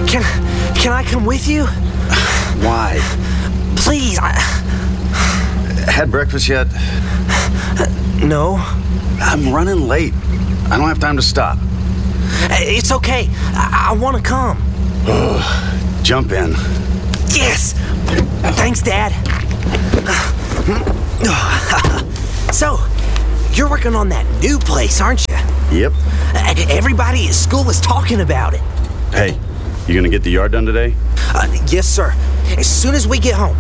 Can I come with you? Why? Please, Had breakfast yet? No. I'm running late. I don't have time to stop. It's okay. I want to come. Jump in. Yes! Thanks, Dad. So, you're working on that new place, aren't you? Yep. Everybody at school is talking about it. Hey, you gonna get the yard done today? Yes, sir. As soon as we get home.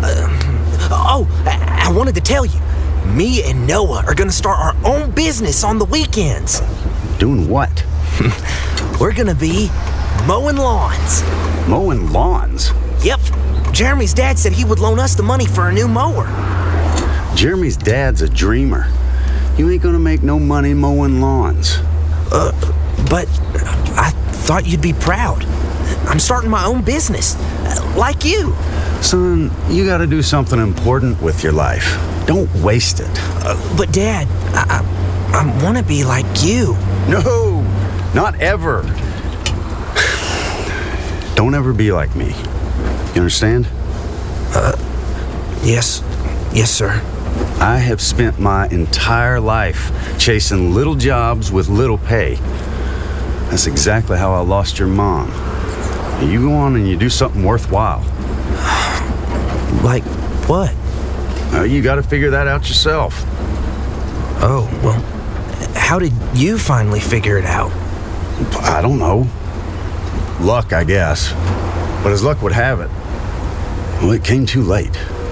I wanted to tell you. Me and Noah are gonna start our own business on the weekends. Doing what? We're gonna be mowing lawns. Mowing lawns? Yep. Jeremy's dad said he would loan us the money for a new mower. Jeremy's dad's a dreamer. You ain't gonna make no money mowing lawns. But I thought you'd be proud. I'm starting my own business, like you. Son, you gotta do something important with your life. Don't waste it. But Dad, I want to be like you. No, not ever. Don't ever be like me. You understand? Yes, sir. I have spent my entire life chasing little jobs with little pay. That's exactly how I lost your mom. You go on and you do something worthwhile. Like what? You got to figure that out yourself. Oh, well, how did you finally figure it out? I don't know. Luck, I guess. But as luck would have it, well, it came too late.